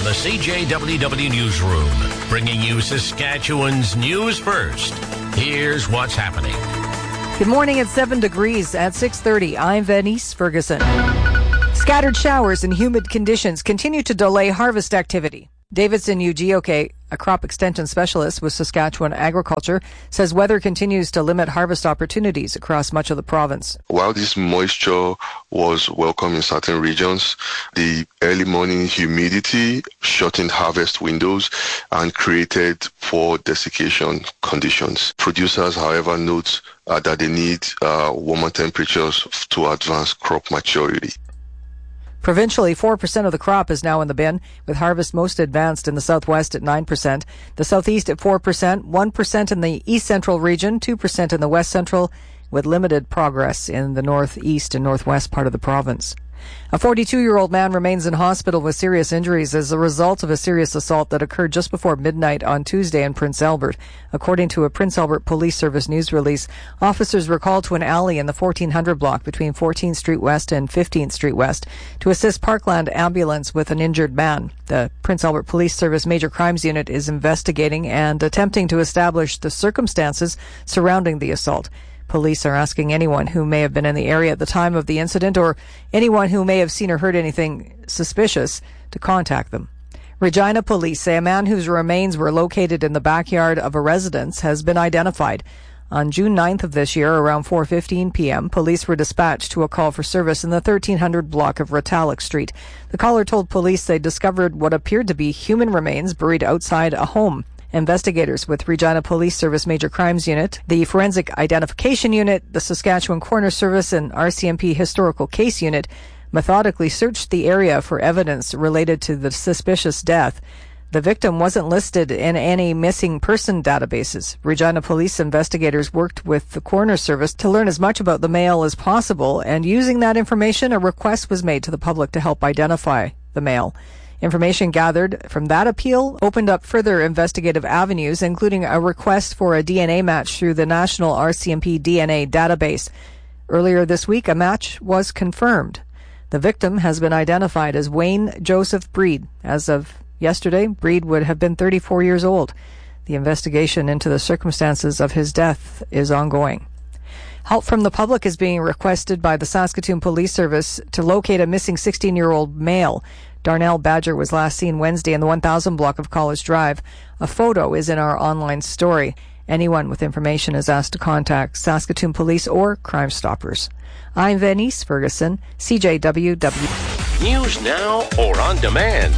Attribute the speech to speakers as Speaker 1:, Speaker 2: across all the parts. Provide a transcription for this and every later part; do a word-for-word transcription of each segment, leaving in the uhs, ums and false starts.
Speaker 1: the C J W W Newsroom, bringing you Saskatchewan's news first. Here's what's happening.
Speaker 2: Good morning at seven degrees at six thirty. I'm Venice Ferguson. Scattered showers and humid conditions continue to delay harvest activity. Davidson Ugioke, a crop extension specialist with Saskatchewan Agriculture, says weather continues to limit harvest opportunities across much of the province.
Speaker 3: While this moisture was welcome in certain regions, the early morning humidity shortened harvest windows and created poor desiccation conditions. Producers, however, note uh, that they need uh, warmer temperatures to advance crop maturity.
Speaker 2: Provincially, four percent of the crop is now in the bin, with harvest most advanced in the southwest at nine percent, the southeast at four percent, one percent in the east central region, two percent in the west central, with limited progress in the northeast and northwest part of the province. A forty-two-year-old man remains in hospital with serious injuries as a result of a serious assault that occurred just before midnight on Tuesday in Prince Albert. According to a Prince Albert Police Service news release, officers were called to an alley in the fourteen hundred block between fourteenth Street West and fifteenth Street West to assist Parkland Ambulance with an injured man. The Prince Albert Police Service Major Crimes Unit is investigating and attempting to establish the circumstances surrounding the assault. Police are asking anyone who may have been in the area at the time of the incident or anyone who may have seen or heard anything suspicious to contact them. Regina police say a man whose remains were located in the backyard of a residence has been identified. On June ninth of this year, around four fifteen p.m., police were dispatched to a call for service in the thirteen hundred block of Retallick Street. The caller told police they discovered what appeared to be human remains buried outside a home. Investigators with Regina Police Service Major Crimes Unit, the Forensic Identification Unit, the Saskatchewan Coroner Service, and R C M P Historical Case Unit methodically searched the area for evidence related to the suspicious death. The victim wasn't listed in any missing person databases. Regina Police investigators worked with the Coroner Service to learn as much about the male as possible, and using that information, a request was made to the public to help identify the male. Information gathered from that appeal opened up further investigative avenues, including a request for a D N A match through the National R C M P D N A database. Earlier this week, a match was confirmed. The victim has been identified as Wayne Joseph Breed. As of yesterday, Breed would have been thirty-four years old. The investigation into the circumstances of his death is ongoing. Help from the public is being requested by the Saskatoon Police Service to locate a missing sixteen-year-old male. Darnell Badger was last seen Wednesday in the one thousand block of College Drive. A photo is in our online story. Anyone with information is asked to contact Saskatoon Police or Crime Stoppers. I'm Venice Ferguson, C J W W.
Speaker 1: News now or on demand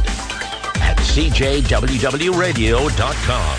Speaker 1: at C J W W radio dot com.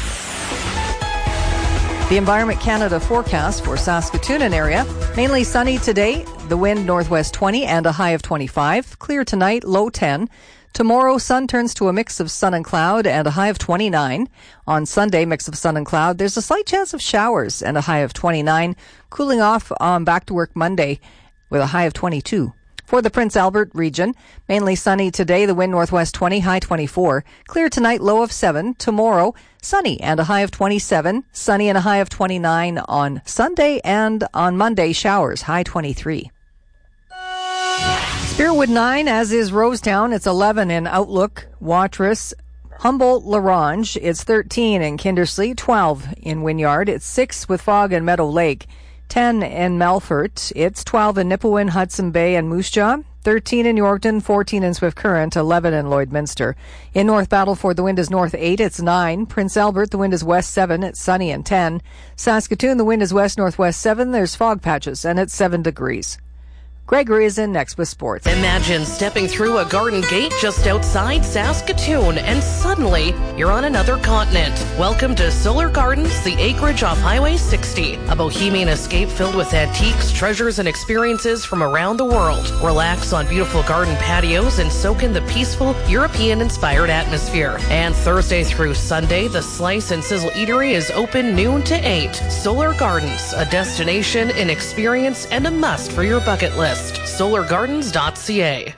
Speaker 2: The Environment Canada forecast for Saskatoon and area. Mainly sunny today. The wind northwest twenty and a high of twenty-five. Clear tonight, low ten. Tomorrow, sun turns to a mix of sun and cloud and a high of twenty-nine. On Sunday, mix of sun and cloud. There's a slight chance of showers and a high of twenty-nine. Cooling off on back to work Monday with a high of twenty-two. For the Prince Albert region, mainly sunny today, the wind northwest twenty, high twenty-four. Clear tonight, low of seven. Tomorrow, sunny and a high of twenty-seven. Sunny and a high of twenty-nine on Sunday, and on Monday, showers, high twenty-three. Spearwood nine, as is Rosetown. It's eleven in Outlook, Watrous, Humboldt, Larange. It's thirteen in Kindersley, twelve in Wynyard. It's six with Fog and Meadow Lake. ten in Melfort. It's twelve in Nipawin, Hudson Bay, and Moose Jaw. thirteen in Yorkton, fourteen in Swift Current, eleven in Lloydminster. In North Battleford, the wind is north eight, it's nine. Prince Albert, the wind is west seven, it's sunny and ten. Saskatoon, the wind is west-northwest seven, there's fog patches, and it's seven degrees. Gregory is in next with sports.
Speaker 4: Imagine stepping through a garden gate just outside Saskatoon and suddenly you're on another continent. Welcome to Solar Gardens, the acreage off Highway sixty. A bohemian escape filled with antiques, treasures, and experiences from around the world. Relax on beautiful garden patios and soak in the peaceful, European-inspired atmosphere. And Thursday through Sunday, the Slice and Sizzle Eatery is open noon to eight. Solar Gardens, a destination, an experience, and a must for your bucket list. solar gardens dot c a.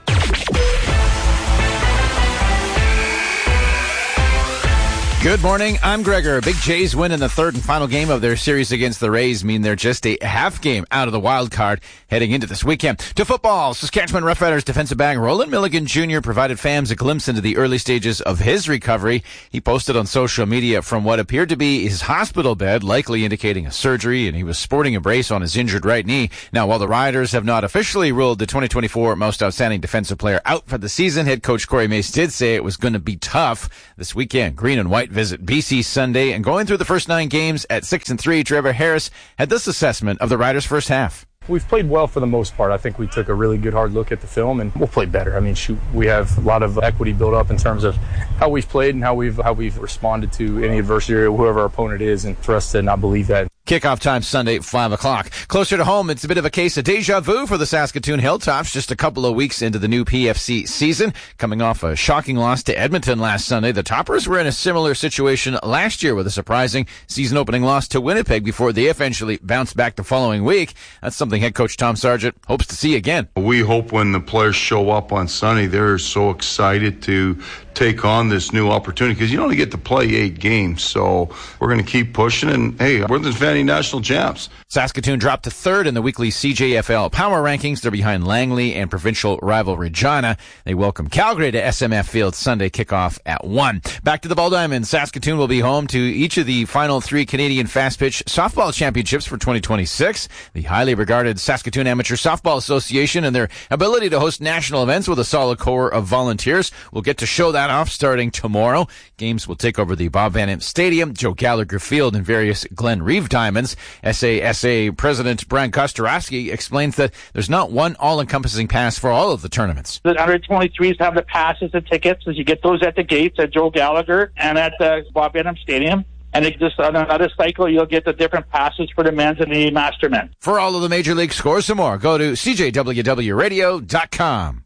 Speaker 5: Good morning, I'm Gregor. Big Jays win in the third and final game of their series against the Rays mean they're just a half game out of the wild card heading into this weekend. To football, Saskatchewan Roughriders defensive back Roland Milligan Junior provided fans a glimpse into the early stages of his recovery. He posted on social media from what appeared to be his hospital bed, likely indicating a surgery, and he was sporting a brace on his injured right knee. Now, while the Riders have not officially ruled the twenty twenty-four Most Outstanding Defensive Player out for the season, head coach Corey Mace did say it was going to be tough this weekend. Green and White visit B C Sunday, and going through the first nine games at six and three, Trevor Harris had this assessment of the Riders' first half.
Speaker 6: We've played well for the most part. I think we took a really good hard look at the film, and we'll play better. I mean, shoot, we have a lot of equity built up in terms of how we've played and how we've how we've responded to any adversity or whoever our opponent is, and for us to not believe that.
Speaker 5: Kickoff time Sunday, five o'clock. Closer to home, it's a bit of a case of deja vu for the Saskatoon Hilltops just a couple of weeks into the new P F C season. Coming off a shocking loss to Edmonton last Sunday, the Toppers were in a similar situation last year with a surprising season-opening loss to Winnipeg before they eventually bounced back the following week. That's something head coach Tom Sargent hopes to see again.
Speaker 7: We hope when the players show up on Sunday, they're so excited to take on this new opportunity, because you only get to play eight games, so we're going to keep pushing, and hey, we're the defending national champs.
Speaker 5: Saskatoon dropped to third in the weekly C J F L power rankings. They're behind Langley and provincial rival Regina. They welcome Calgary to S M F Field Sunday, kickoff at one. Back to the Ball Diamonds. Saskatoon will be home to each of the final three Canadian Fast Pitch Softball Championships for twenty twenty-six. The highly regarded Saskatoon Amateur Softball Association and their ability to host national events with a solid core of volunteers will get to show that off starting tomorrow. Games will take over the Bob Van Impe Stadium, Joe Gallagher Field, and various Glen Reeve Diamonds. S A S A President Brian Kostorowski explains that there's not one all-encompassing pass for all of the tournaments.
Speaker 8: The under twenty-threes have the passes and tickets, as you get those at the gates at Joe Gallagher and at the Bob Van Impe Stadium. And it just on another cycle, you'll get the different passes for the men's and the master men.
Speaker 5: For all of the Major League scores and more, go to C J W W radio dot com.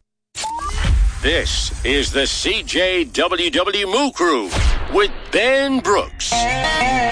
Speaker 1: This is the C J W W Moo Crew with Ben Brooks.